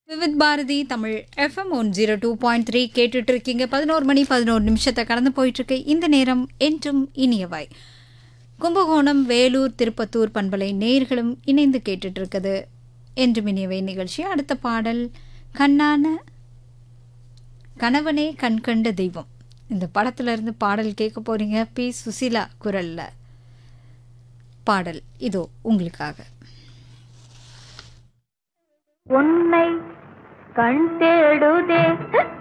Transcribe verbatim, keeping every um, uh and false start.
Vividh Bharathi Tamil FM one zero two point three கேட்டுட்டு இருக்கீங்க. பதினோரு மணி பதினோரு நிமிஷத்தை கடந்து போயிட்டுருக்கு. இந்த நேரம் என்றும் இனியவாய். கும்பகோணம், வேலூர், திருப்பத்தூர் பண்பலை நேயர்களும் இணைந்து கேட்டுட்டு இருக்குது என்றும் இனியவை நிகழ்ச்சி. அடுத்த பாடல் கண்ணான கணவனே கண்கண்ட தெய்வம். இந்த படத்துல இருந்து பாடல் கேட்க போறீங்க. பி சுசீலா குரல்ல பாடல் இதோ உங்களுக்காக. உன்னை கண் தேடுதே